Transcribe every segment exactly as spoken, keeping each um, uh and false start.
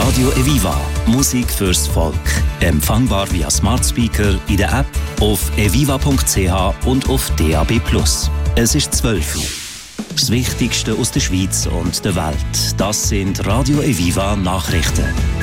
Radio Eviva. Musik fürs Volk. Empfangbar via Smart Speaker, in der App, auf eviva punkt c h und auf D A B plus. Es ist zwölf Uhr. Das Wichtigste aus der Schweiz und der Welt. Das sind Radio Eviva Nachrichten.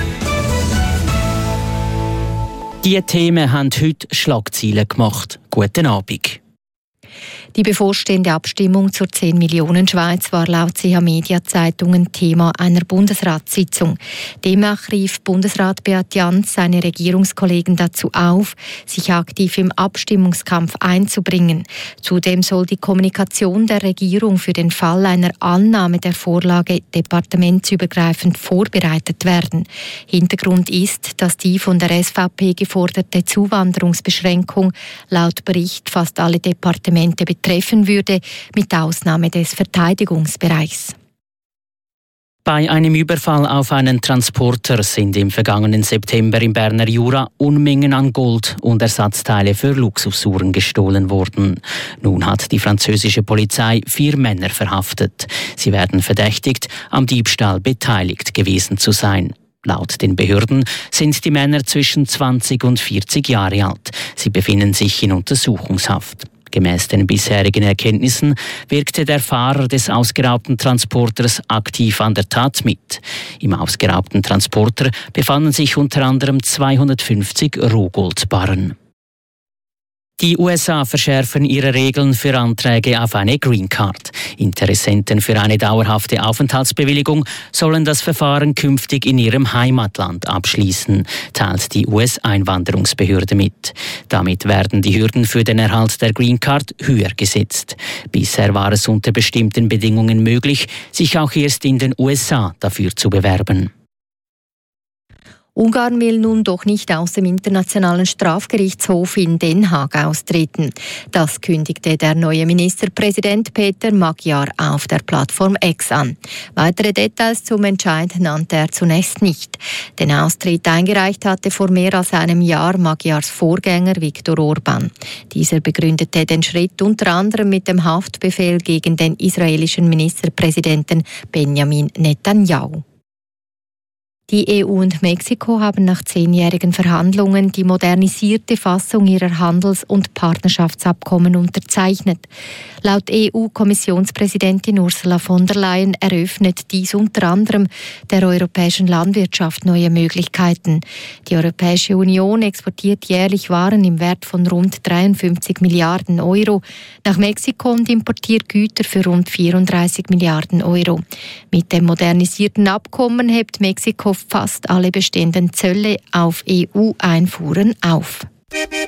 Diese Themen haben heute Schlagzeilen gemacht. Guten Abend. Die bevorstehende Abstimmung zur zehn Millionen Schweiz war laut C H Media Zeitungen Thema einer Bundesratssitzung. Demnach rief Bundesrat Beat Jans seine Regierungskollegen dazu auf, sich aktiv im Abstimmungskampf einzubringen. Zudem soll die Kommunikation der Regierung für den Fall einer Annahme der Vorlage departementsübergreifend vorbereitet werden. Hintergrund ist, dass die von der S V P geforderte Zuwanderungsbeschränkung laut Bericht fast alle Departemente betreffen würde, mit Ausnahme des Verteidigungsbereichs. Bei einem Überfall auf einen Transporter sind im vergangenen September im Berner Jura Unmengen an Gold und Ersatzteile für Luxusuhren gestohlen worden. Nun hat die französische Polizei vier Männer verhaftet. Sie werden verdächtigt, am Diebstahl beteiligt gewesen zu sein. Laut den Behörden sind die Männer zwischen zwanzig und vierzig Jahre alt. Sie befinden sich in Untersuchungshaft. Gemäss den bisherigen Erkenntnissen wirkte der Fahrer des ausgeraubten Transporters aktiv an der Tat mit. Im ausgeraubten Transporter befanden sich unter anderem zweihundertfünfzig Rohgoldbarren. Die U S A verschärfen ihre Regeln für Anträge auf eine Green Card. Interessenten für eine dauerhafte Aufenthaltsbewilligung sollen das Verfahren künftig in ihrem Heimatland abschließen, teilt die U S-Einwanderungsbehörde mit. Damit werden die Hürden für den Erhalt der Green Card höher gesetzt. Bisher war es unter bestimmten Bedingungen möglich, sich auch erst in den U S A dafür zu bewerben. Ungarn will nun doch nicht aus dem Internationalen Strafgerichtshof in Den Haag austreten. Das kündigte der neue Ministerpräsident Peter Magyar auf der Plattform X an. Weitere Details zum Entscheid nannte er zunächst nicht. Den Austritt eingereicht hatte vor mehr als einem Jahr Magyars Vorgänger Viktor Orbán. Dieser begründete den Schritt unter anderem mit dem Haftbefehl gegen den israelischen Ministerpräsidenten Benjamin Netanyahu. Die E U und Mexiko haben nach zehnjährigen Verhandlungen die modernisierte Fassung ihrer Handels- und Partnerschaftsabkommen unterzeichnet. Laut E U-Kommissionspräsidentin Ursula von der Leyen eröffnet dies unter anderem der europäischen Landwirtschaft neue Möglichkeiten. Die Europäische Union exportiert jährlich Waren im Wert von rund dreiundfünfzig Milliarden Euro nach Mexiko und importiert Güter für rund vierunddreißig Milliarden Euro. Mit dem modernisierten Abkommen hebt Mexiko fast alle bestehenden Zölle auf E U-Einfuhren auf.